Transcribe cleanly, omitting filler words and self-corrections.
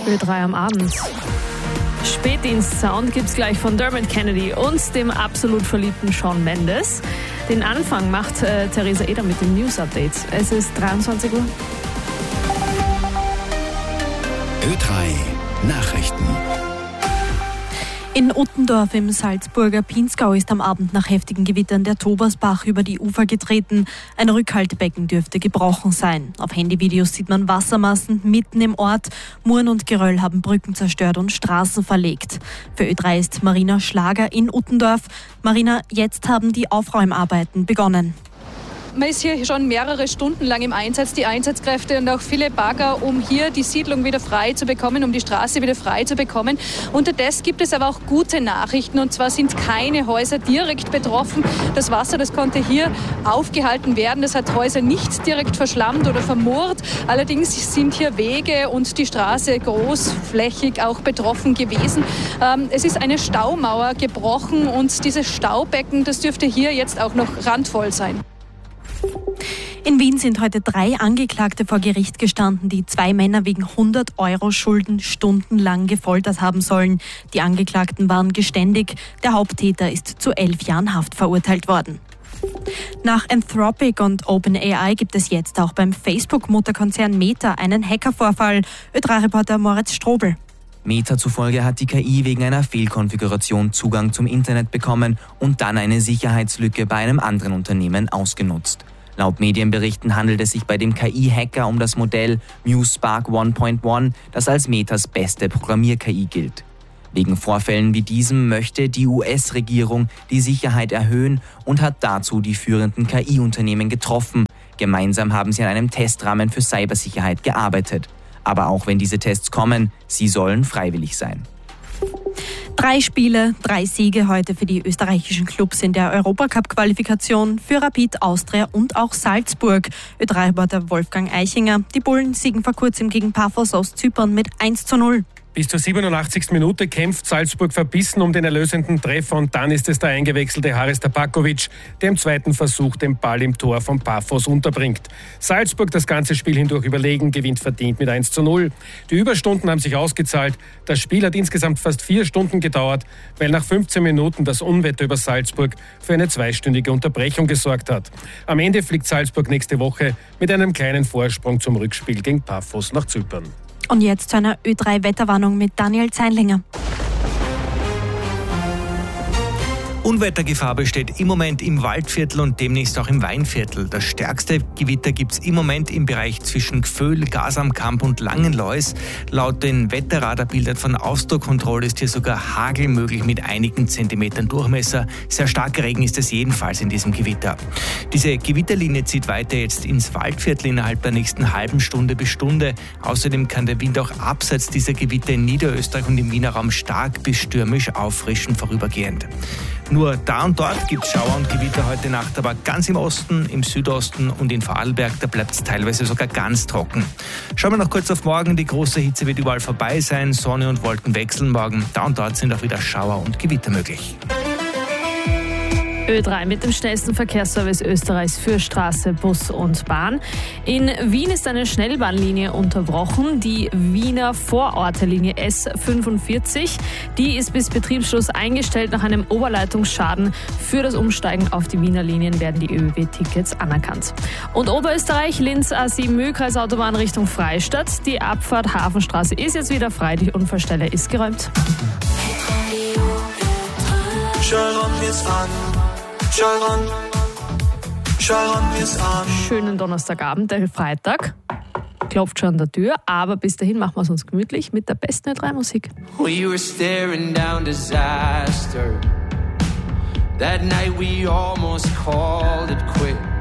Ö3 am Abend. Spätdienst-Sound gibt's gleich von Dermot Kennedy und dem absolut verliebten Shawn Mendes. Den Anfang macht Theresa Eder mit dem News-Update. Es ist 23 Uhr. Ö3 Nachrichten. In Uttendorf im Salzburger Pinzgau ist am Abend nach heftigen Gewittern der Tobersbach über die Ufer getreten. Ein Rückhaltebecken dürfte gebrochen sein. Auf Handyvideos sieht man Wassermassen mitten im Ort. Muren und Geröll haben Brücken zerstört und Straßen verlegt. Für Ö3 ist Marina Schlager in Uttendorf. Marina, jetzt haben die Aufräumarbeiten begonnen. Man ist hier schon mehrere Stunden lang im Einsatz, die Einsatzkräfte und auch viele Bagger, um hier die Siedlung wieder frei zu bekommen, um die Straße wieder frei zu bekommen. Unterdessen gibt es aber auch gute Nachrichten, und zwar sind keine Häuser direkt betroffen. Das Wasser, das konnte hier aufgehalten werden. Das hat Häuser nicht direkt verschlammt oder vermoort. Allerdings sind hier Wege und die Straße großflächig auch betroffen gewesen. Es ist eine Staumauer gebrochen und dieses Staubecken, das dürfte hier jetzt auch noch randvoll sein. In Wien sind heute 3 Angeklagte vor Gericht gestanden, die 2 Männer wegen 100 Euro Schulden stundenlang gefoltert haben sollen. Die Angeklagten waren geständig. Der Haupttäter ist zu 11 Jahren Haft verurteilt worden. Nach Anthropic und OpenAI gibt es jetzt auch beim Facebook-Mutterkonzern Meta einen Hackervorfall. Ö3-Reporter Moritz Strobel. Meta zufolge hat die KI wegen einer Fehlkonfiguration Zugang zum Internet bekommen und dann eine Sicherheitslücke bei einem anderen Unternehmen ausgenutzt. Laut Medienberichten handelt es sich bei dem KI-Hacker um das Modell MuseSpark 1.1, das als Metas beste Programmier-KI gilt. Wegen Vorfällen wie diesem möchte die US-Regierung die Sicherheit erhöhen und hat dazu die führenden KI-Unternehmen getroffen. Gemeinsam haben sie an einem Testrahmen für Cybersicherheit gearbeitet. Aber auch wenn diese Tests kommen, sie sollen freiwillig sein. 3 Spiele, 3 Siege heute für die österreichischen Clubs in der Europacup-Qualifikation für Rapid, Austria und auch Salzburg. Ö3-Reporter Wolfgang Eichinger. Die Bullen siegen vor kurzem gegen Paphos aus Zypern mit 1:0. Bis zur 87. Minute kämpft Salzburg verbissen um den erlösenden Treffer und dann ist es der eingewechselte Haris Tabakovic, der im zweiten Versuch den Ball im Tor von Paphos unterbringt. Salzburg, das ganze Spiel hindurch überlegen, gewinnt verdient mit 1:0. Die Überstunden haben sich ausgezahlt. Das Spiel hat insgesamt fast 4 Stunden gedauert, weil nach 15 Minuten das Unwetter über Salzburg für eine 2-stündige Unterbrechung gesorgt hat. Am Ende fliegt Salzburg nächste Woche mit einem kleinen Vorsprung zum Rückspiel gegen Paphos nach Zypern. Und jetzt zu einer Ö3-Wetterwarnung mit Daniel Zeinlinger. Unwettergefahr besteht im Moment im Waldviertel und demnächst auch im Weinviertel. Das stärkste Gewitter gibt es im Moment im Bereich zwischen Gföhl, Gasamkamp und Langenlois. Laut den Wetterradarbildern von Ausdruckkontroll ist hier sogar Hagel möglich mit einigen Zentimetern Durchmesser. Sehr starker Regen ist es jedenfalls in diesem Gewitter. Diese Gewitterlinie zieht weiter jetzt ins Waldviertel innerhalb der nächsten halben Stunde bis Stunde. Außerdem kann der Wind auch abseits dieser Gewitter in Niederösterreich und im Wiener Raum stark bis stürmisch auffrischen vorübergehend. Nur da und dort gibt es Schauer und Gewitter heute Nacht, aber ganz im Osten, im Südosten und in Vorarlberg, da bleibt es teilweise sogar ganz trocken. Schauen wir noch kurz auf morgen. Die große Hitze wird überall vorbei sein. Sonne und Wolken wechseln morgen. Da und dort sind auch wieder Schauer und Gewitter möglich. Ö3 mit dem schnellsten Verkehrsservice Österreichs für Straße, Bus und Bahn. In Wien ist eine Schnellbahnlinie unterbrochen, die Wiener Vororte-Linie S45. Die ist bis Betriebsschluss eingestellt. Nach einem Oberleitungsschaden für das Umsteigen auf die Wiener Linien werden die ÖBB-Tickets anerkannt. Und Oberösterreich, Linz A7 Mühlkreisautobahn Richtung Freistadt. Die Abfahrt Hafenstraße ist jetzt wieder frei, die Unfallstelle ist geräumt. Schönen Donnerstagabend, der Freitag klopft schon an der Tür, aber bis dahin machen wir es uns gemütlich mit der besten Ö3-Musik. We were staring down disaster. That night we almost called it quits.